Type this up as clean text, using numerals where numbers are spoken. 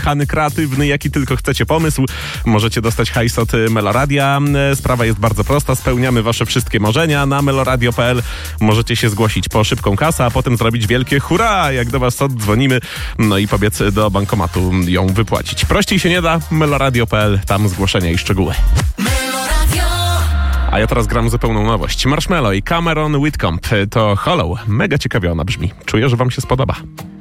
wyjechany, kreatywny, jaki tylko chcecie pomysł, możecie dostać hajs od Meloradia. Sprawa jest bardzo prosta, spełniamy wasze wszystkie marzenia. Na meloradio.pl możecie się zgłosić po szybką kasę, a potem zrobić wielkie hurra, jak do was oddzwonimy, no i pobiec do bankomatu ją wypłacić. Prościej się nie da, meloradio.pl, tam zgłoszenia i szczegóły. A ja teraz gram zupełną nowość. Marshmello i Cameron Whitcomb to Hollow. Mega ciekawie ona brzmi. Czuję, że wam się spodoba.